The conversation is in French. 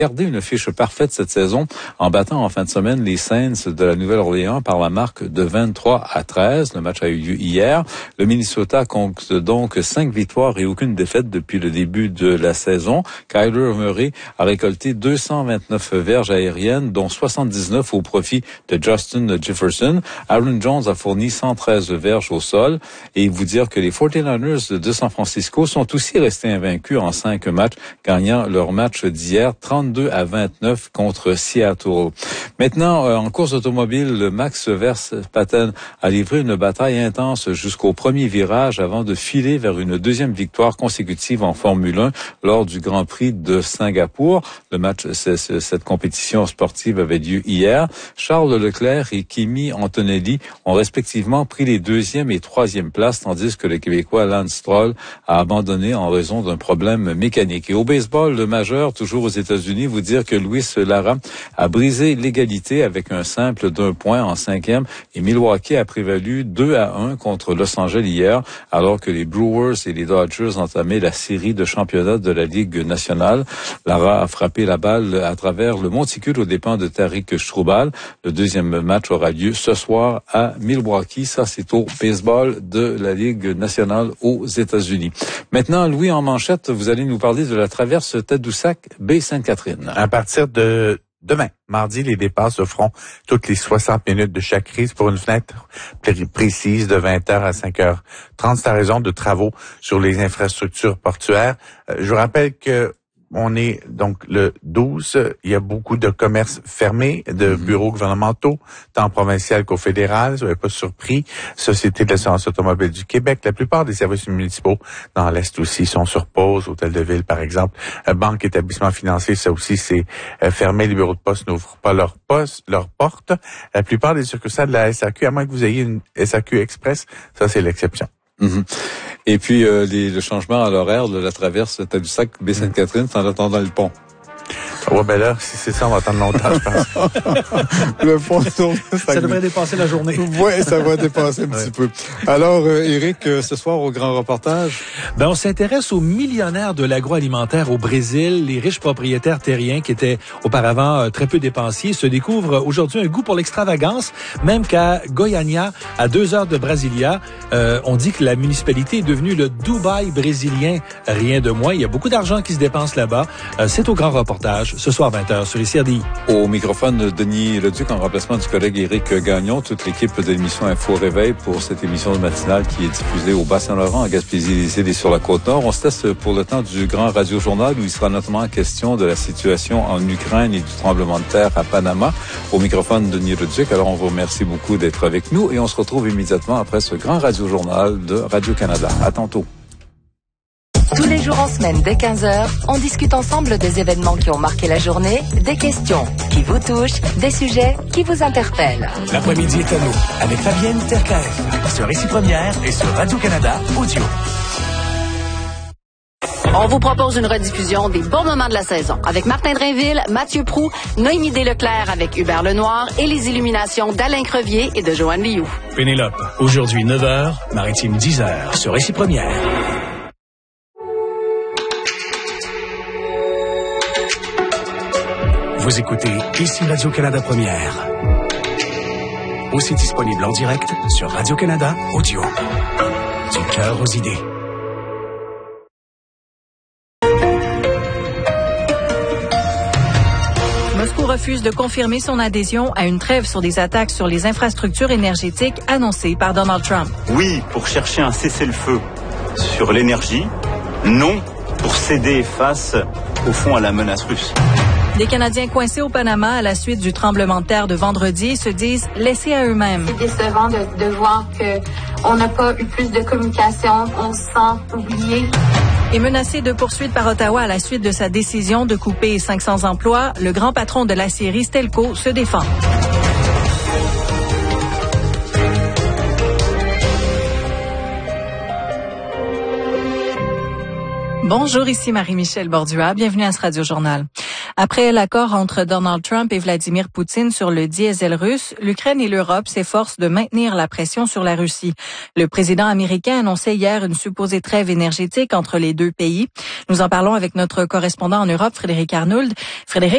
Gardé une fiche parfaite cette saison en battant en fin de semaine les Saints de la Nouvelle-Orléans par la marque de 23-13. Le match a eu lieu hier. Le Minnesota compte donc 5 victoires et aucune défaite depuis le début de la saison. Kyler Murray a récolté 229 verges aériennes, dont 79 au profit de Justin Jefferson. Aaron Jones a fourni 113 verges au sol. Et vous dire que les 49ers de San Francisco sont aussi restés invaincus en 5 matchs, gagnant leur match d'hier 32-29 contre Seattle. Maintenant, en course automobile, Max Verstappen a livré une bataille intense jusqu'au premier virage avant de filer vers une deuxième victoire consécutive en Formule 1 lors du Grand Prix de Singapour. Le match, cette compétition sportive avait lieu hier. Charles Leclerc et Kimi Antonelli ont respectivement pris les 2e et 3e places, tandis que le Québécois Lance Stroll a abandonné en raison d'un problème mécanique. Et au baseball, le majeur, toujours aux États-Unis, vous dire que Luis Lara a brisé l'égalité avec un simple d'1 point en 5e et Milwaukee a prévalu 2-1 contre Los Angeles hier, alors que les Brewers et les Dodgers entamaient la série de championnat de la Ligue nationale. Lara a frappé la balle à travers le monticule aux dépens de Tariq Strubal. Le deuxième match aura lieu ce soir à Milwaukee. Ça, c'est au baseball de la Ligue nationale aux États-Unis. Maintenant, Louis, en manchette, vous allez nous parler de la traverse Tadoussac-Baie-Sainte-Catherine. À partir de demain, mardi, les départs se feront toutes les 60 minutes de chaque crise pour une fenêtre précise de 20h à 5h30. C'est à raison de travaux sur les infrastructures portuaires. Je vous rappelle que on est donc le 12. Il y a beaucoup de commerces fermés, de bureaux gouvernementaux, tant provincial qu'au fédéral. Vous n'êtes pas surpris. Société de l'assurance automobile du Québec. La plupart des services municipaux dans l'Est aussi sont sur pause. Hôtel de ville, par exemple. Banque, établissements financiers, ça aussi, c'est fermé. Les bureaux de poste n'ouvrent pas leurs portes. La plupart des succursales de la SAQ, à moins que vous ayez une SAQ Express, ça, c'est l'exception. Et puis, le changement à l'horaire de la traverse Tadoussac-Baie-Sainte-Catherine, c'est en attendant le pont. Ouais, ben là, si c'est ça, on va attendre longtemps, je pense. Le pont, ça devrait dépasser la journée. Oui, ça va dépasser un petit peu. Alors, Éric, ce soir, au grand reportage? On s'intéresse aux millionnaires de l'agroalimentaire au Brésil. Les riches propriétaires terriens qui étaient auparavant très peu dépensiers se découvrent aujourd'hui un goût pour l'extravagance, même qu'à Goiânia, à 2 heures de Brasilia, on dit que la municipalité est devenue le Dubaï brésilien. Rien de moins. Il y a beaucoup d'argent qui se dépense là-bas. C'est au grand reportage. Ce soir, 20h, sur les CRDI. Au microphone, Denis Leduc, en remplacement du collègue Éric Gagnon, toute l'équipe de l'émission Info Réveil pour cette émission matinale qui est diffusée au Bas-Saint-Laurent, à Gaspésie-les-Îles et sur la Côte-Nord. On se laisse pour le temps du grand radio-journal où il sera notamment question de la situation en Ukraine et du tremblement de terre à Panama. Au microphone, Denis Leduc. Alors, on vous remercie beaucoup d'être avec nous et on se retrouve immédiatement après ce grand radio-journal de Radio-Canada. À tantôt. Tous les jours en semaine, dès 15h, on discute ensemble des événements qui ont marqué la journée, des questions qui vous touchent, des sujets qui vous interpellent. L'après-midi est à nous, avec Fabienne Terkaev, sur Ici Première et sur Radio-Canada Audio. On vous propose une rediffusion des bons moments de la saison avec Martin Drainville, Mathieu Proulx, Noémie Desleclerc avec Hubert Lenoir et les illuminations d'Alain Crevier et de Joanne Liou. Pénélope, aujourd'hui 9h, Maritime 10h, sur Ici Première. Vous écoutez Ici Radio-Canada Première. Aussi disponible en direct sur Radio-Canada Audio. Du cœur aux idées. Moscou refuse de confirmer son adhésion à une trêve sur des attaques sur les infrastructures énergétiques annoncées par Donald Trump. Oui, pour chercher un cessez-le-feu sur l'énergie. Non, pour céder face, au fond, à la menace russe. Les Canadiens coincés au Panama à la suite du tremblement de terre de vendredi se disent laissés à eux-mêmes. C'est décevant de voir qu'on n'a pas eu plus de communication, on se sent oublié. Et menacé de poursuites par Ottawa à la suite de sa décision de couper 500 emplois, le grand patron de l'aciérie Stelco se défend. Bonjour, ici Marie-Michel Bordua. Bienvenue à ce Radio-Journal. Après l'accord entre Donald Trump et Vladimir Poutine sur le diesel russe, l'Ukraine et l'Europe s'efforcent de maintenir la pression sur la Russie. Le président américain annonçait hier une supposée trêve énergétique entre les deux pays. Nous en parlons avec notre correspondant en Europe, Frédéric Arnould. Frédéric,